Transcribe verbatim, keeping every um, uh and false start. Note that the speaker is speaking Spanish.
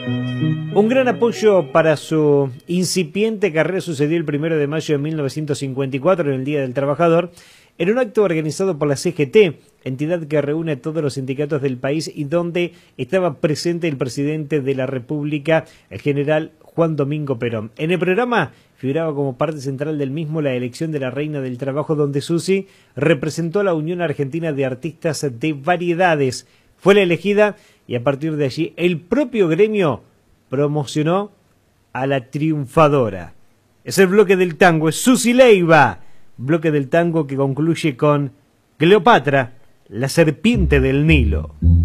Un gran apoyo para su incipiente carrera sucedió el primero de mayo de mil novecientos cincuenta y cuatro, en el Día del Trabajador, en un acto organizado por la C G T, entidad que reúne a todos los sindicatos del país y donde estaba presente el presidente de la República, el general Juan Domingo Perón. En el programa figuraba como parte central del mismo la elección de la Reina del Trabajo, donde Susi representó a la Unión Argentina de Artistas de Variedades. Fue la elegida y a partir de allí el propio gremio promocionó a la triunfadora. Es el bloque del tango, es Susi Leiva, bloque del tango que concluye con Cleopatra, la serpiente del Nilo.